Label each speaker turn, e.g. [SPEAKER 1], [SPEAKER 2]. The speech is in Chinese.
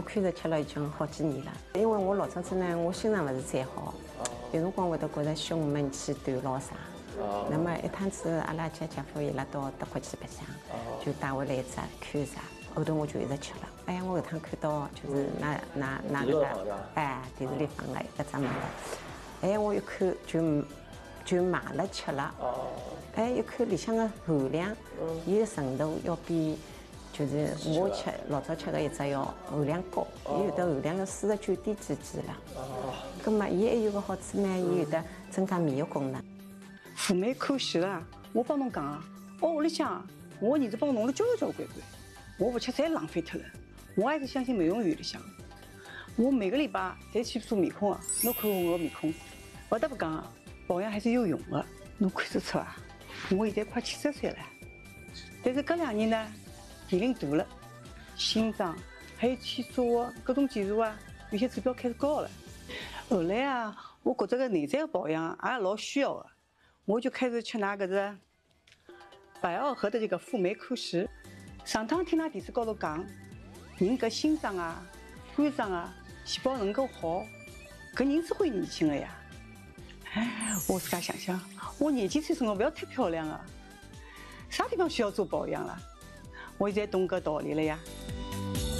[SPEAKER 1] 看着吃了已经好几年了。因为我老早子呢，我心脏勿是太好，有辰光会得觉着胸闷气短老啥。那么一趟子，阿拉姐夫伊拉到德国去白相，就带回来一只看啥，后头我就一直吃了。哎呀，我搿趟看到就是那个，哎，电视里放了一只么子，哎，我一看就买了吃了。哎，一看里向的含量，伊的程度要比就是我老早吃的一只要含量高，伊有的含量要49点几了。葛末伊还有个好处呢，伊有的增加免疫功能。
[SPEAKER 2] 辅酶可惜啦，我帮侬讲啊，屋里向我儿子帮我弄了交关，我不吃侪浪费脱了。我还是相信美容院里向，我每个礼拜侪去做面孔啊，侬看我的面孔，不得不讲啊，保养还是有用的。侬看得出啊，我现在快70岁了，但是搿2年呢，年龄大了，心脏还有气血的各种检查啊，有些指标开始高了。后来啊，我觉着搿内在的保养也老需要的。我就开始吃那个是百奥和的这个辅酶 Q10。上趟听那电视高头讲，人搿心脏啊、肝脏啊细胞能够好，搿人是会年轻的呀。我自家想想，我年纪岁数我不要太漂亮啊，啥地方需要做保养了？我现在懂搿道理了呀。